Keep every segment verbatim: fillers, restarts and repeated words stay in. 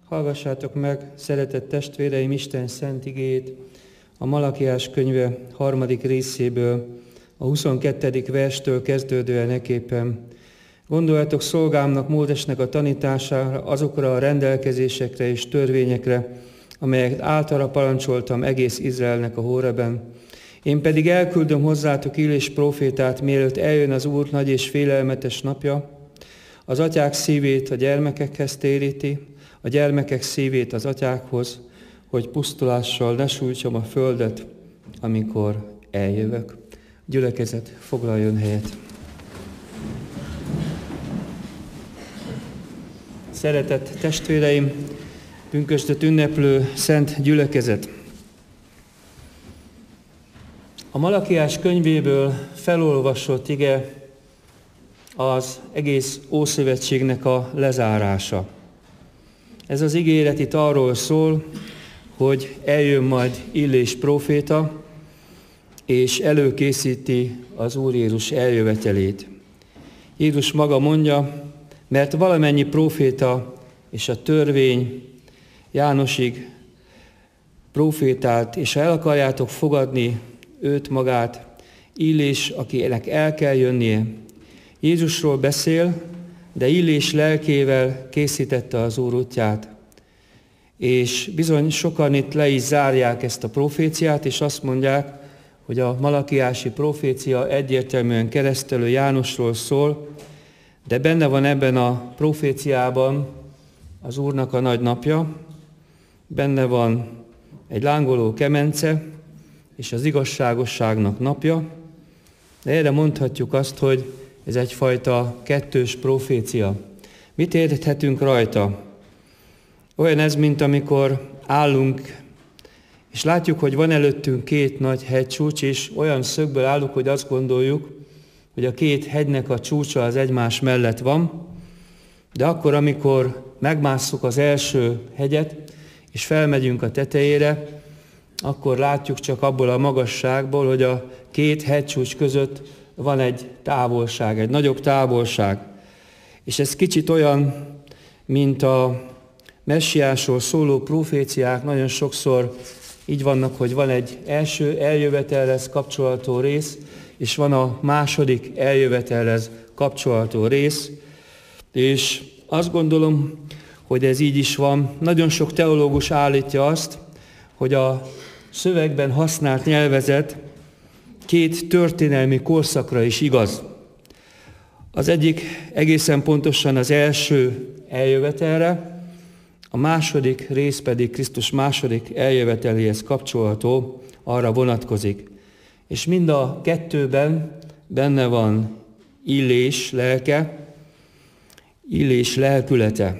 Hallgassátok meg, szeretett testvéreim, Isten szent igéjét, a Malakiás könyve harmadik részéből, a huszonkettedik verstől kezdődően eképpen. Gondoljatok szolgámnak, Mózesnek a tanítására, azokra a rendelkezésekre és törvényekre, amelyeket általa parancsoltam egész Izraelnek a Hóreben. Én pedig elküldöm hozzátok Illés prófétát, mielőtt eljön az Úr nagy és félelmetes napja. Az atyák szívét a gyermekekhez téríti, a gyermekek szívét az atyákhoz, hogy pusztulással ne sújtsam a földet, amikor eljövök. Gyülekezet, foglaljon helyet. Szeretett testvéreim, pünkösdöt ünneplő szent gyülekezet! A Malakiás könyvéből felolvasott ige az egész Ószövetségnek a lezárása. Ez az ígéret itt arról szól, hogy eljön majd Illés próféta, és előkészíti az Úr Jézus eljövetelét. Jézus maga mondja, mert valamennyi próféta és a törvény Jánosig prófétált, és ha el akarjátok fogadni őt magát, Illés, akinek el kell jönnie. Jézusról beszél, de Illés lelkével készítette az Úr útját. És bizony sokan itt le is zárják ezt a proféciát, és azt mondják, hogy a malakiási profécia egyértelműen keresztelő Jánosról szól, de benne van ebben a proféciában az Úrnak a nagy napja, benne van egy lángoló kemence, és az igazságosságnak napja, de erre mondhatjuk azt, hogy ez egyfajta kettős profécia. Mit érthetünk rajta? Olyan ez, mint amikor állunk, és látjuk, hogy van előttünk két nagy hegycsúcs, és olyan szögből állunk, hogy azt gondoljuk, hogy a két hegynek a csúcsa az egymás mellett van, de akkor, amikor megmásszuk az első hegyet, és felmegyünk a tetejére, akkor látjuk csak abból a magasságból, hogy a két hegycsúcs között van egy távolság, egy nagyobb távolság. És ez kicsit olyan, mint a messiásról szóló proféciák, nagyon sokszor így vannak, hogy van egy első eljövetelhez kapcsolható rész, és van a második eljövetelhez kapcsolható rész, és azt gondolom, hogy ez így is van. Nagyon sok teológus állítja azt, hogy a szövegben használt nyelvezet két történelmi korszakra is igaz. Az egyik egészen pontosan az első eljövetelre, a második rész pedig Krisztus második eljöveteléhez kapcsolható, arra vonatkozik. És mind a kettőben benne van Illés lelke, Illés lelkülete.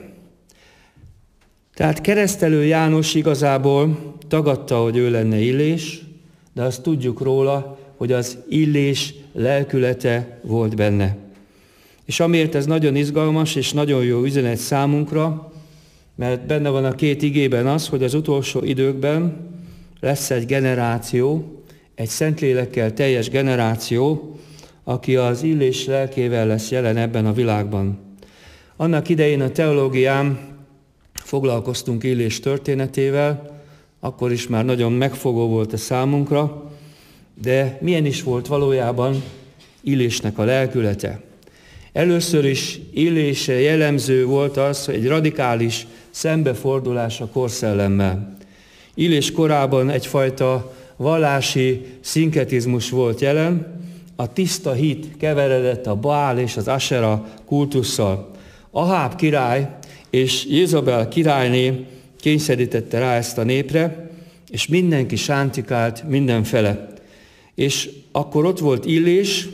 Tehát keresztelő János igazából tagadta, hogy ő lenne Illés, de azt tudjuk róla, hogy az Illés lelkülete volt benne. És amiért ez nagyon izgalmas és nagyon jó üzenet számunkra, mert benne van a két igében az, hogy az utolsó időkben lesz egy generáció, egy Szentlélekkel teljes generáció, aki az Illés lelkével lesz jelen ebben a világban. Annak idején a teológián foglalkoztunk Illés történetével, akkor is már nagyon megfogó volt a számunkra, de milyen is volt valójában Illésnek a lelkülete? Először is Illésre jellemző volt az, hogy egy radikális szembefordulás a korszellemmel. Illés korában egyfajta vallási szinkretizmus volt jelen, a tiszta hit keveredett a Baál és az Asera kultusszal. Aháb király és Jézabel királyné kényszerítette rá ezt a népre, és mindenki sántikált mindenfele. És akkor ott volt Illés,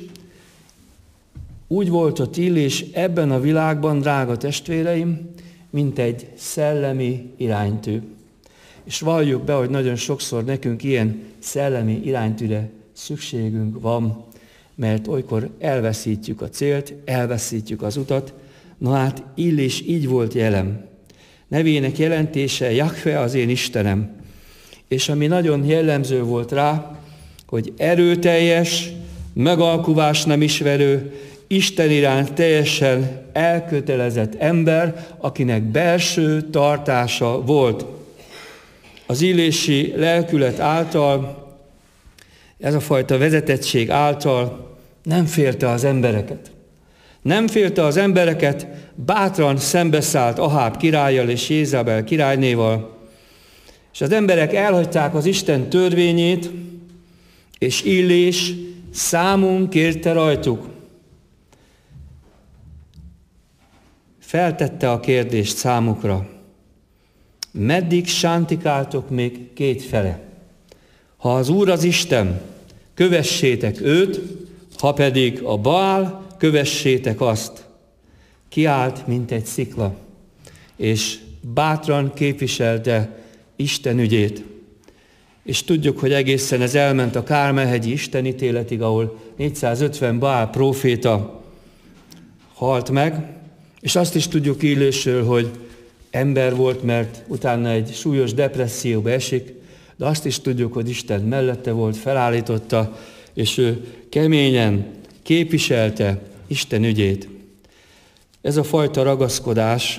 úgy volt ott Illés ebben a világban, drága testvéreim, mint egy szellemi iránytű. És valljuk be, hogy nagyon sokszor nekünk ilyen szellemi iránytűre szükségünk van, mert olykor elveszítjük a célt, elveszítjük az utat. Na hát Illés így volt jelen. Nevének jelentése Jahve az én Istenem. És ami nagyon jellemző volt rá, hogy erőteljes, megalkuvás nem ismerő, Isten iránt teljesen elkötelezett ember, akinek belső tartása volt. Az illési lelkület által, ez a fajta vezetettség által nem félte az embereket. Nem félte az embereket, bátran szembeszállt Aháb királlyal és Jézabel királynéval, és az emberek elhagyták az Isten törvényét, és Illés számon kérte rajtuk. Feltette a kérdést számukra: meddig sántikáltok még kétfele? Ha az Úr az Isten, kövessétek őt, ha pedig a Baál, kövessétek azt. Kiállt, mint egy szikla, és bátran képviselte Isten ügyét. És tudjuk, hogy egészen ez elment a Kármel-hegyi istenítéletig, ahol négyszázötven Baál próféta halt meg, és azt is tudjuk Illésről, hogy ember volt, mert utána egy súlyos depresszióba esik, de azt is tudjuk, hogy Isten mellette volt, felállította, és ő keményen képviselte Isten ügyét. Ez a fajta ragaszkodás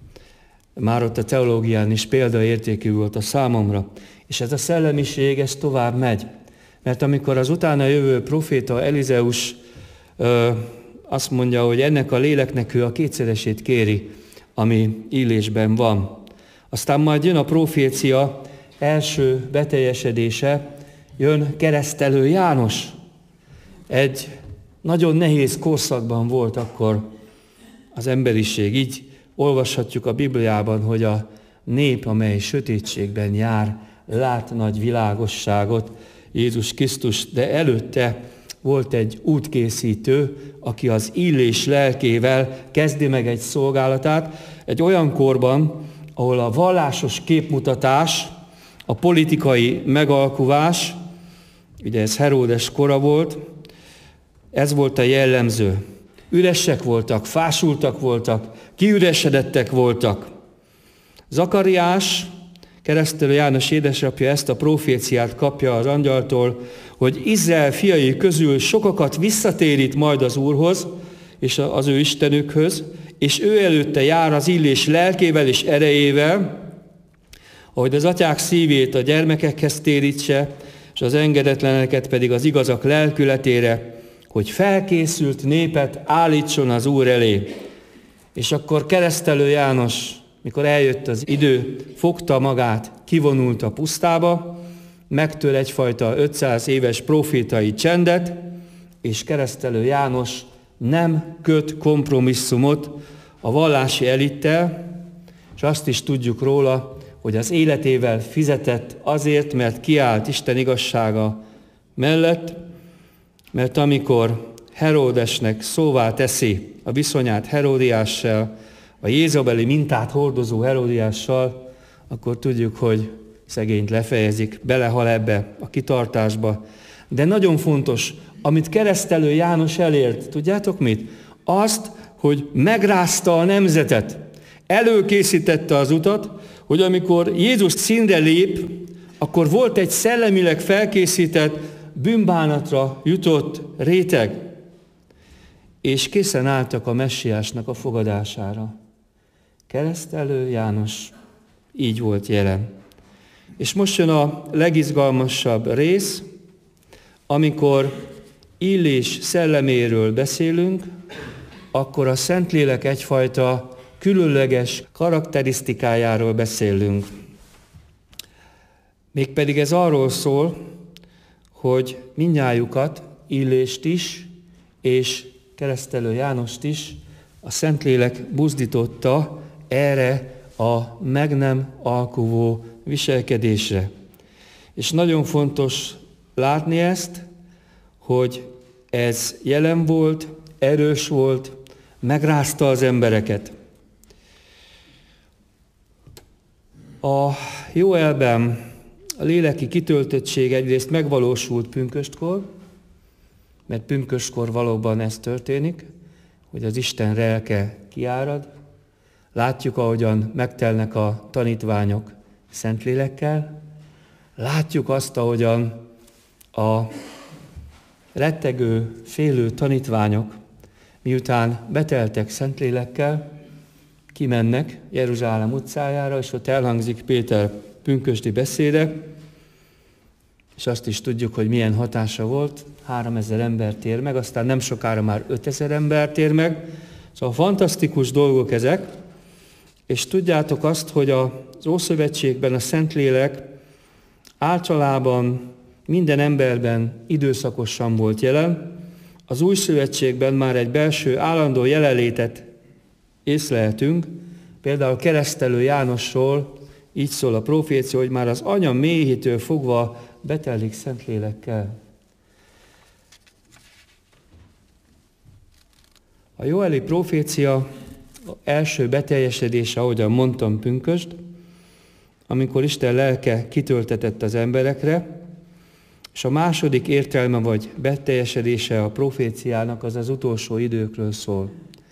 már ott a teológián is példaértékű volt a számomra, és ez a szellemiség, ez tovább megy. Mert amikor az utána jövő proféta Elizeus ö, azt mondja, hogy ennek a léleknek ő a kétszeresét kéri, ami Illésben van. Aztán majd jön a profécia első beteljesedése, jön Keresztelő János. Egy nagyon nehéz korszakban volt akkor az emberiség. Így olvashatjuk a Bibliában, hogy a nép, amely sötétségben jár, lát nagy világosságot, Jézus Krisztus, de előtte volt egy útkészítő, aki az Illés lelkével kezdi meg egy szolgálatát, egy olyan korban, ahol a vallásos képmutatás, a politikai megalkuvás, ugye ez Heródes kora volt, ez volt a jellemző. Üresek voltak, fásultak voltak, kiüresedettek voltak. Zakariás, Keresztelő János édesapja ezt a proféciát kapja az angyaltól, hogy Izrael fiai közül sokakat visszatérít majd az Úrhoz, és az ő Istenükhöz, és ő előtte jár az Illés lelkével és erejével, ahogy az atyák szívét a gyermekekhez térítse, és az engedetleneket pedig az igazak lelkületére, hogy felkészült népet állítson az Úr elé. És akkor Keresztelő János, mikor eljött az idő, fogta magát, kivonult a pusztába, megtör egyfajta ötszáz éves profétai csendet, és Keresztelő János nem köt kompromisszumot a vallási elittel, és azt is tudjuk róla, hogy az életével fizetett azért, mert kiállt Isten igazsága mellett, mert amikor Heródesnek szóvá teszi a viszonyát Heródiással, a jézabeli mintát hordozó Heródiással, akkor tudjuk, hogy szegényt lefejezik, belehal ebbe a kitartásba. De nagyon fontos, amit Keresztelő János elért, tudjátok mit? Azt, hogy megrázta a nemzetet, előkészítette az utat, hogy amikor Jézus színre lép, akkor volt egy szellemileg felkészített, bűnbánatra jutott réteg, és készen álltak a messiásnak a fogadására. Keresztelő János így volt jelen. És most jön a legizgalmasabb rész, amikor Illés szelleméről beszélünk, akkor a Szentlélek egyfajta különleges karakterisztikájáról beszélünk. Mégpedig ez arról szól, hogy mindnyájukat, Illést is, és Keresztelő Jánost is a Szentlélek buzdította erre a meg nem alkuvó viselkedésre. És nagyon fontos látni ezt, hogy ez jelen volt, erős volt, megrázta az embereket. A Jóelben a léleki kitöltöttség egyrészt megvalósult pünköstkor, mert pünköstkor valóban ez történik, hogy az Isten lelke kiárad. Látjuk, ahogyan megtelnek a tanítványok Szentlélekkel. Látjuk azt, ahogyan a rettegő, félő tanítványok miután beteltek Szentlélekkel, kimennek Jeruzsálem utcájára, és ott elhangzik Péter pünkösdi beszéde, és azt is tudjuk, hogy milyen hatása volt. Háromezer ember tér meg, aztán nem sokára már ötezer ember tér meg. Szóval fantasztikus dolgok ezek, és tudjátok azt, hogy az Ószövetségben a Szentlélek általában minden emberben időszakosan volt jelen, az Új Szövetségben már egy belső állandó jelenlétet észlelhetünk, például Keresztelő Jánosról így szól a profécia, hogy már az anya méhétől fogva betelik Szentlélekkel. A Jóeli profécia első beteljesedése, ahogyan mondtam, pünkösd, amikor Isten lelke kitöltetett az emberekre, és a második értelme vagy beteljesedése a proféciának az az utolsó időkről szól.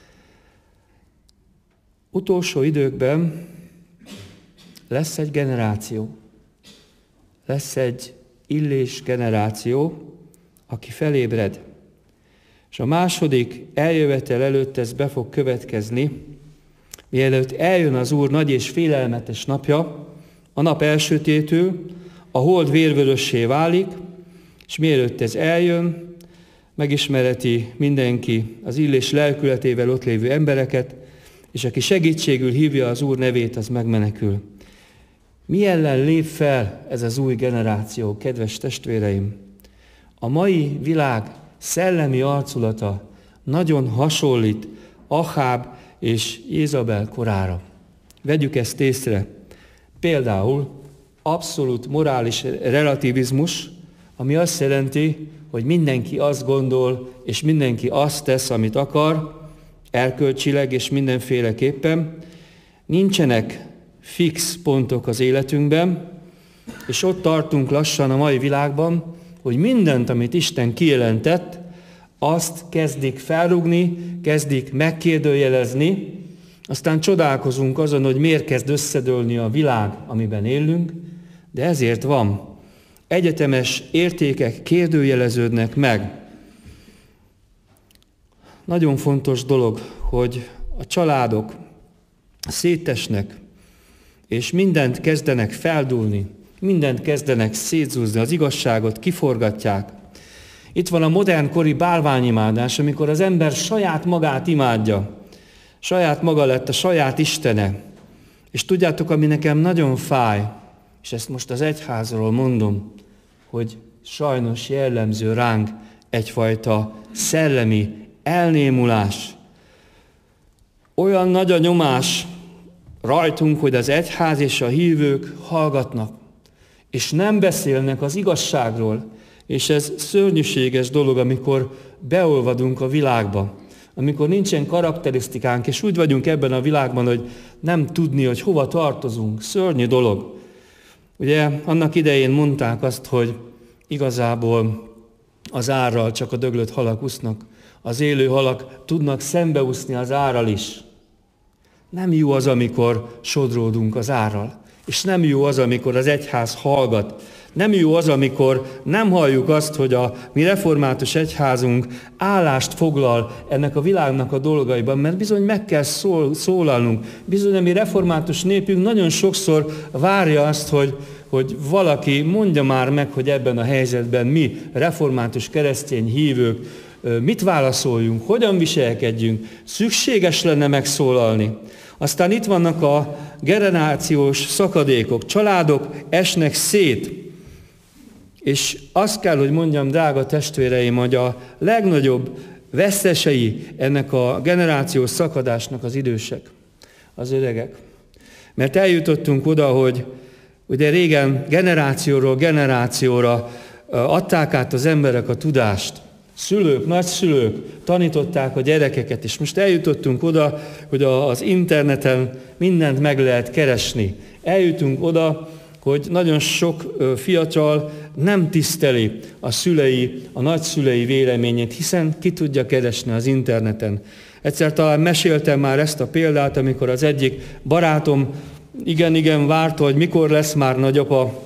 Utolsó időkben lesz egy generáció, lesz egy Illés generáció, aki felébred. És a második eljövetel előtt ez be fog következni, mielőtt eljön az Úr nagy és félelmetes napja, a nap elsötétül, a hold vérvörössé válik, és mielőtt ez eljön, megismereti mindenki az Illés lelkületével ott lévő embereket, és aki segítségül hívja az Úr nevét, az megmenekül. Mi ellen lép fel ez az új generáció, kedves testvéreim? A mai világ szellemi arculata nagyon hasonlít Aháb és Jézabel korára. Vegyük ezt észre. Például abszolút morális relativizmus, ami azt jelenti, hogy mindenki azt gondol, és mindenki azt tesz, amit akar, erkölcsileg és mindenféleképpen. Nincsenek fix pontok az életünkben, és ott tartunk lassan a mai világban, hogy mindent, amit Isten kijelentett, azt kezdik felrúgni, kezdik megkérdőjelezni, aztán csodálkozunk azon, hogy miért kezd összedőlni a világ, amiben élünk, de ezért van. Egyetemes értékek kérdőjeleződnek meg. Nagyon fontos dolog, hogy a családok szétesnek, és mindent kezdenek feldúlni, mindent kezdenek szétzúzni, az igazságot kiforgatják. Itt van a modernkori bálványimádás, amikor az ember saját magát imádja. Saját maga lett a saját istene. És tudjátok, ami nekem nagyon fáj, és ezt most az egyházról mondom, hogy sajnos jellemző ránk egyfajta szellemi elnémulás. Olyan nagy a nyomás rajtunk, hogy az egyház és a hívők hallgatnak, és nem beszélnek az igazságról, és ez szörnyűséges dolog, amikor beolvadunk a világba, amikor nincsen karakterisztikánk, és úgy vagyunk ebben a világban, hogy nem tudni, hogy hova tartozunk. Szörnyű dolog. Ugye annak idején mondták azt, hogy igazából az árral csak a döglött halak úsznak, az élő halak tudnak szembeúszni az árral is. Nem jó az, amikor sodródunk az árral, és nem jó az, amikor az egyház hallgat. Nem jó az, amikor nem halljuk azt, hogy a mi református egyházunk állást foglal ennek a világnak a dolgaiban, mert bizony meg kell szól, szólalnunk. Bizony a mi református népünk nagyon sokszor várja azt, hogy, hogy valaki mondja már meg, hogy ebben a helyzetben mi, református keresztény hívők, mit válaszoljunk, hogyan viselkedjünk, szükséges lenne megszólalni. Aztán itt vannak a generációs szakadékok, családok esnek szét, és azt kell, hogy mondjam, drága testvéreim, hogy a legnagyobb vesztesei ennek a generációs szakadásnak az idősek, az öregek. Mert eljutottunk oda, hogy ugye régen generációról generációra adták át az emberek a tudást. Szülők, nagyszülők tanították a gyerekeket, és most eljutottunk oda, hogy az interneten mindent meg lehet keresni. Eljutunk oda, hogy nagyon sok fiatal nem tiszteli a szülei, a nagyszülei véleményét, hiszen ki tudja keresni az interneten. Egyszer talán meséltem már ezt a példát, amikor az egyik barátom igen-igen várta, hogy mikor lesz már nagyapa.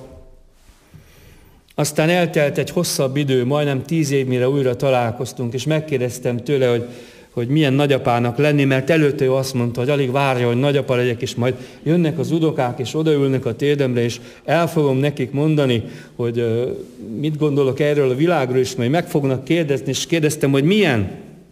Aztán eltelt egy hosszabb idő, majdnem tíz év, mire újra találkoztunk, és megkérdeztem tőle, hogy, hogy milyen nagyapának lenni, mert előtte ő azt mondta, hogy alig várja, hogy nagyapa legyek, és majd jönnek az unokák, és odaülnek a térdemre, és el fogom nekik mondani, hogy uh, mit gondolok erről a világról, és majd meg fognak kérdezni, és kérdeztem, hogy milyen.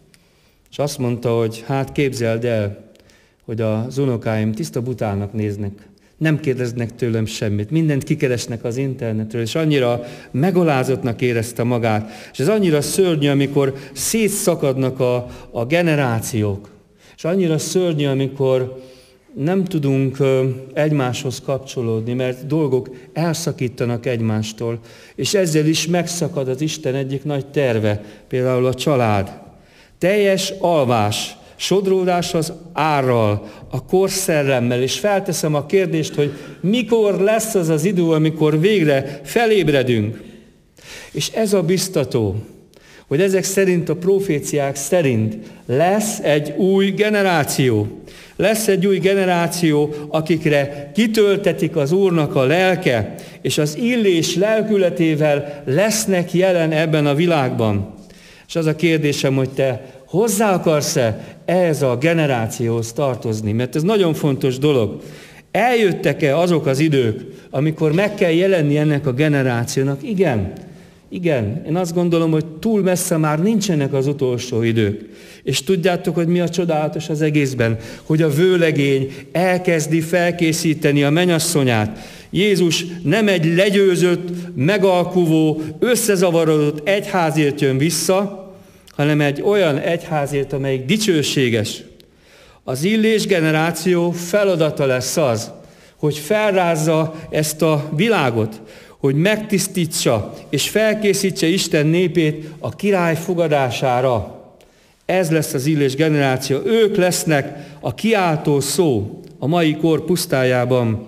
És azt mondta, hogy hát képzeld el, hogy az unokáim tiszta butának néznek, nem kérdeznek tőlem semmit, mindent kikeresnek az internetről, és annyira megalázottnak érezte magát. És ez annyira szörnyű, amikor szétszakadnak a, a generációk. És annyira szörnyű, amikor nem tudunk egymáshoz kapcsolódni, mert dolgok elszakítanak egymástól. És ezzel is megszakad az Isten egyik nagy terve, például a család. Teljes alvás, sodródás az árral, a korszellemmel, és felteszem a kérdést, hogy mikor lesz az az idő, amikor végre felébredünk. És ez a biztató, hogy ezek szerint, a proféciák szerint lesz egy új generáció. Lesz egy új generáció, akikre kitöltetik az Úrnak a lelke, és az illés lelkületével lesznek jelen ebben a világban. És az a kérdésem, hogy te hozzá akarsz-e ehhez a generációhoz tartozni? Mert ez nagyon fontos dolog. Eljöttek-e azok az idők, amikor meg kell jelenni ennek a generációnak? Igen, igen. Én azt gondolom, hogy túl messze már nincsenek az utolsó idők. És tudjátok, hogy mi a csodálatos az egészben? Hogy a vőlegény elkezdi felkészíteni a mennyasszonyát. Jézus nem egy legyőzött, megalkuvó, összezavarodott egyházért jön vissza, hanem egy olyan egyházért, amelyik dicsőséges. Az illés generáció feladata lesz az, hogy felrázza ezt a világot, hogy megtisztítsa és felkészítse Isten népét a király fogadására. Ez lesz az illés generáció. Ők lesznek a kiáltó szó a mai kor pusztájában.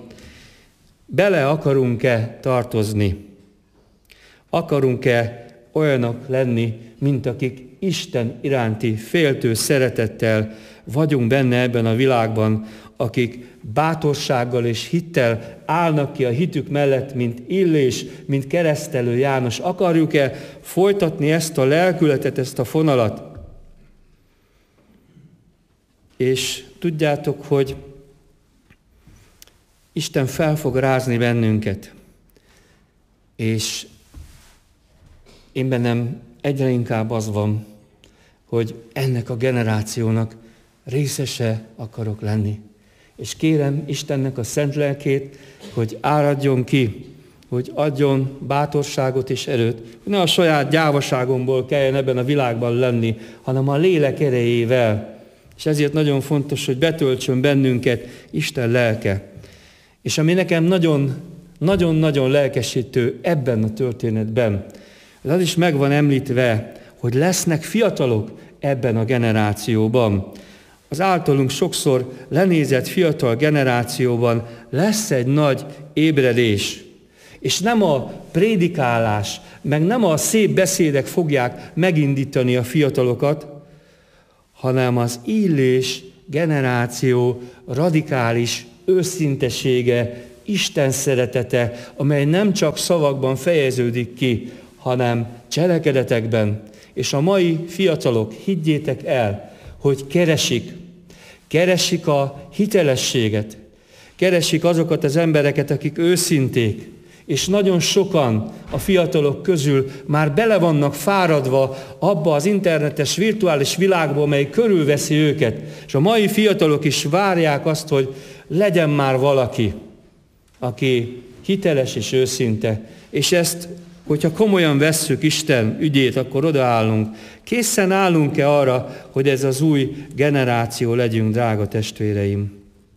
Bele akarunk-e tartozni? Akarunk-e olyanok lenni, mint akik Isten iránti féltő szeretettel vagyunk benne ebben a világban, akik bátorsággal és hittel állnak ki a hitük mellett, mint Illés, mint Keresztelő János. Akarjuk-e folytatni ezt a lelkületet, ezt a fonalat? És tudjátok, hogy Isten fel fog rázni bennünket, és én bennem egyre inkább az van, hogy ennek a generációnak részese akarok lenni. És kérem Istennek a szent lelkét, hogy áradjon ki, hogy adjon bátorságot és erőt, hogy ne a saját gyávaságomból kelljen ebben a világban lenni, hanem a lélek erejével. És ezért nagyon fontos, hogy betöltsön bennünket Isten lelke. És ami nekem nagyon, nagyon-nagyon lelkesítő ebben a történetben, az is meg van említve, hogy lesznek fiatalok ebben a generációban. Az általunk sokszor lenézett fiatal generációban lesz egy nagy ébredés. És nem a prédikálás, meg nem a szép beszédek fogják megindítani a fiatalokat, hanem az illés generáció radikális őszintesége, Isten szeretete, amely nem csak szavakban fejeződik ki, hanem cselekedetekben. És a mai fiatalok, higgyétek el, hogy keresik, keresik a hitelességet, keresik azokat az embereket, akik őszinték, és nagyon sokan a fiatalok közül már bele vannak fáradva abba az internetes, virtuális világba, amely körülveszi őket. És a mai fiatalok is várják azt, hogy legyen már valaki, aki hiteles és őszinte. És ezt, hogyha komolyan vesszük Isten ügyét, akkor odaállunk. Készen állunk-e arra, hogy ez az új generáció legyünk, drága testvéreim?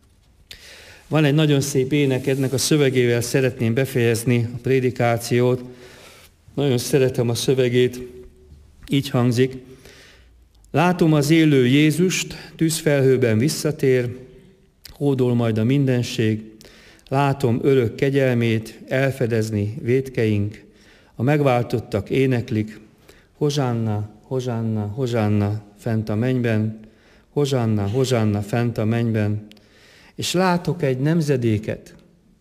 Van egy nagyon szép ének, ennek a szövegével szeretném befejezni a prédikációt. Nagyon szeretem a szövegét, így hangzik. Látom az élő Jézust, tűzfelhőben visszatér, hódol majd a mindenség. Látom örök kegyelmét elfedezni vétkeink, a megváltottak éneklik, Hozsánna, Hozsánna, Hozsánna fent a mennyben, Hozsánna, Hozsánna fent a mennyben. És látok egy nemzedéket,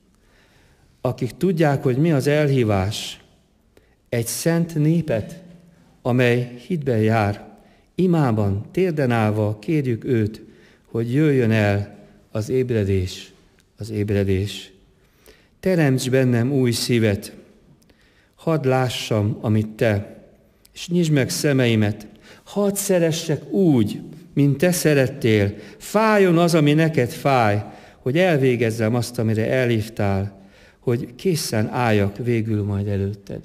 akik tudják, hogy mi az elhívás, egy szent népet, amely hitben jár, imában, térden állva kérjük őt, hogy jöjjön el az ébredés, az ébredés. Teremts bennem új szívet, hadd lássam, amit te, és nyisd meg szemeimet, hadd szeressek úgy, mint te szerettél, fájjon az, ami neked fáj, hogy elvégezzem azt, amire elhívtál, hogy készen álljak végül majd előtted.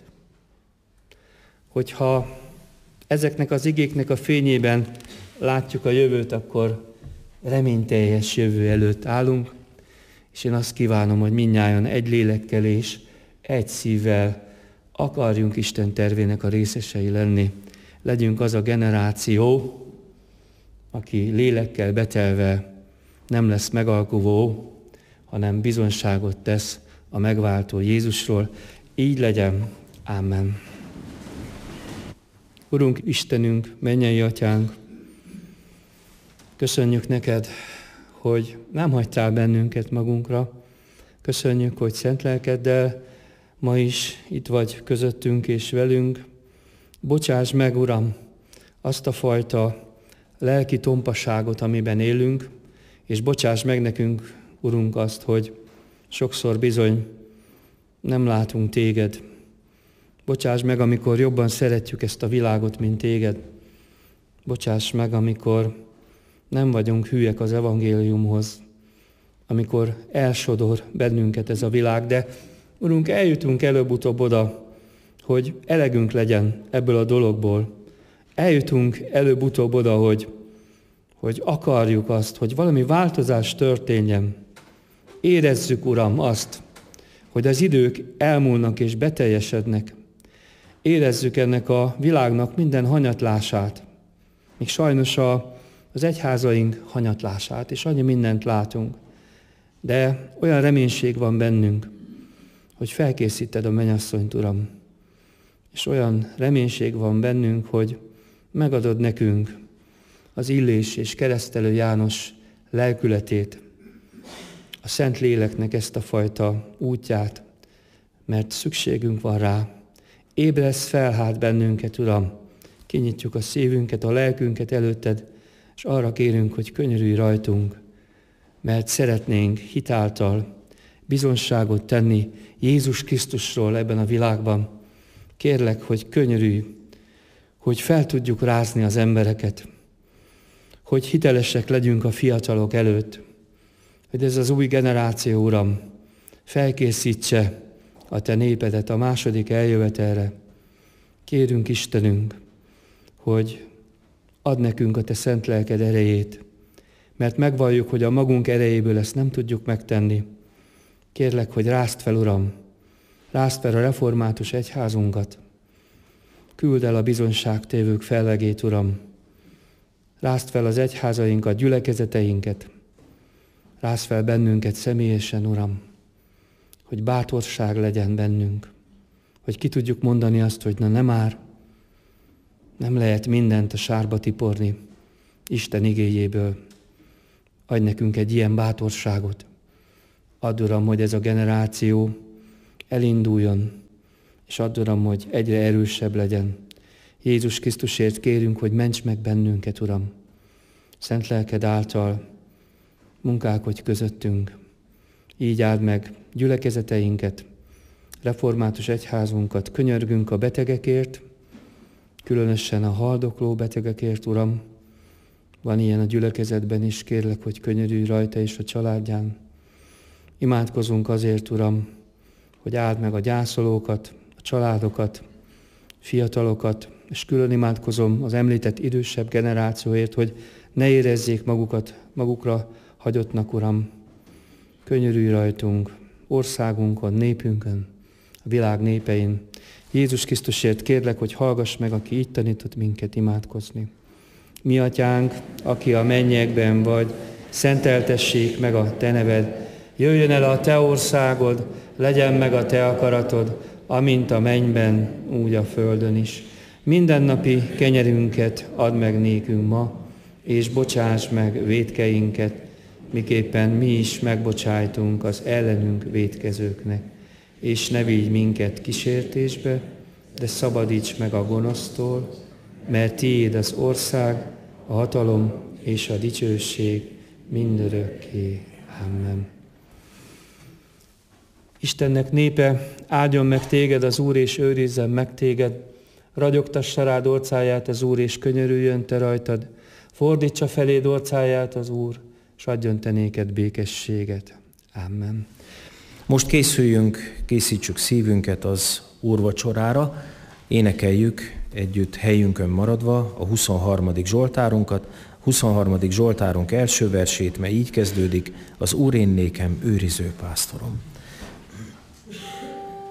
Hogyha ezeknek az igéknek a fényében látjuk a jövőt, akkor reményteljes jövő előtt állunk, és én azt kívánom, hogy mindnyájan egy lélekkel és egy szívvel akarjunk Isten tervének a részesei lenni. Legyünk az a generáció, aki lélekkel betelve nem lesz megalkuvó, hanem bizonyságot tesz a megváltó Jézusról. Így legyen. Amen. Urunk, Istenünk, mennyei Atyánk, köszönjük neked, hogy nem hagytál bennünket magunkra. Köszönjük, hogy szent lelkeddel ma is itt vagy közöttünk és velünk. Bocsáss meg, Uram, azt a fajta lelki tompaságot, amiben élünk, és bocsáss meg nekünk, Urunk, azt, hogy sokszor bizony nem látunk téged. Bocsáss meg, amikor jobban szeretjük ezt a világot, mint téged. Bocsáss meg, amikor nem vagyunk hülyek az evangéliumhoz, amikor elsodor bennünket ez a világ, de Urunk, eljutunk előbb-utóbb oda, hogy elegünk legyen ebből a dologból. Eljutunk előbb-utóbb oda, hogy, hogy akarjuk azt, hogy valami változás történjen. Érezzük, Uram, azt, hogy az idők elmúlnak és beteljesednek. Érezzük ennek a világnak minden hanyatlását. Még sajnos a, az egyházaink hanyatlását, és annyi mindent látunk. De olyan reménység van bennünk, hogy felkészíted a mennyasszonyt, Uram. És olyan reménység van bennünk, hogy megadod nekünk az Illés és Keresztelő János lelkületét, a Szent Léleknek ezt a fajta útját, mert szükségünk van rá. Ébresz fel hát bennünket, Uram, kinyitjuk a szívünket, a lelkünket előtted, és arra kérünk, hogy könyörülj rajtunk, mert szeretnénk hitáltal bizonságot tenni Jézus Krisztusról ebben a világban. Kérlek, hogy könyörülj, hogy fel tudjuk rázni az embereket, hogy hitelesek legyünk a fiatalok előtt, hogy ez az új generáció, Uram, felkészítse a te népedet a második eljövetelre. Kérünk, Istenünk, hogy add nekünk a te szent lelked erejét, mert megvalljuk, hogy a magunk erejéből ezt nem tudjuk megtenni. Kérlek, hogy rázd fel, Uram, rázd fel a református egyházunkat, küld el a bizonyságtévők fellegét, Uram, rázd fel az egyházainkat, gyülekezeteinket, rázd fel bennünket személyesen, Uram, hogy bátorság legyen bennünk, hogy ki tudjuk mondani azt, hogy na nem már, nem lehet mindent a sárba tiporni Isten igéjéből. Adj nekünk egy ilyen bátorságot. Add, Uram, hogy ez a generáció elinduljon, és add, Uram, hogy egyre erősebb legyen. Jézus Krisztusért kérünk, hogy ments meg bennünket, Uram. Szent lelked által munkálkodj közöttünk. Így áld meg gyülekezeteinket, református egyházunkat. Könyörgünk a betegekért, különösen a haldokló betegekért, Uram. Van ilyen a gyülekezetben is, kérlek, hogy könyörülj rajta és a családján. Imádkozunk azért, Uram, hogy áld meg a gyászolókat, a családokat, fiatalokat, és külön imádkozom az említett idősebb generációért, hogy ne érezzék magukat, magukra hagyottnak, Uram. Könyörülj rajtunk, országunkon, népünkön, a világ népein. Jézus Krisztusért kérlek, hogy hallgass meg, aki így tanított minket imádkozni. Mi atyánk, aki a mennyekben vagy, szenteltessék meg a te neved. Jöjjön el a te országod, legyen meg a te akaratod, amint a mennyben, úgy a földön is. Mindennapi kenyerünket add meg nékünk ma, és bocsáss meg vétkeinket, miképpen mi is megbocsájtunk az ellenünk vétkezőknek. És ne vigy minket kísértésbe, de szabadíts meg a gonosztól, mert tiéd az ország, a hatalom és a dicsőség mindörökké. Amen. Istennek népe, áldjon meg téged az Úr, és őrizzen meg téged. Ragyogtassa rád orcáját az Úr, és könyörüljön te rajtad. Fordítsa feléd orcáját az Úr, s adjon te néked békességet. Amen. Most készüljünk, készítsük szívünket az úrvacsorára, énekeljük együtt helyünkön maradva a huszonharmadik Zsoltárunkat. huszonharmadik Zsoltárunk első versét, mely így kezdődik: az Úr én nékem őriző pásztorom.